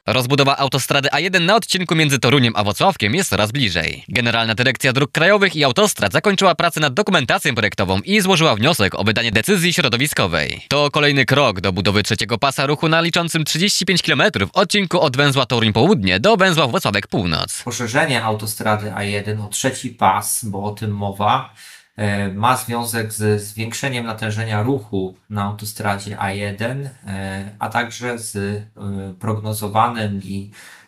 Rozbudowa autostrady A1 na odcinku między Toruniem a Włocławkiem jest coraz bliżej. Generalna Dyrekcja Dróg Krajowych i Autostrad zakończyła pracę nad dokumentacją projektową i złożyła wniosek o wydanie decyzji środowiskowej. To kolejny krok do budowy trzeciego pasa ruchu na liczącym 35 km w odcinku od węzła Toruń Południe do węzła Włocławek Północ. Poszerzenie autostrady A1 o trzeci pas, bo o tym mowa, ma związek z zwiększeniem natężenia ruchu na autostradzie A1, a także z prognozowanym i